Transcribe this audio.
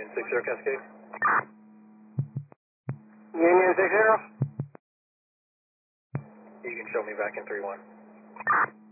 Union 60 Cascade. Union 60. You can show me back in 3-1.